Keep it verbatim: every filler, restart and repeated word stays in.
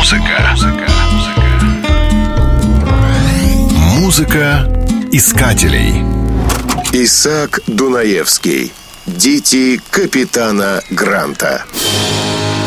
Музыка. Музыка искателей. Исаак Дунаевский. Дети капитана Гранта.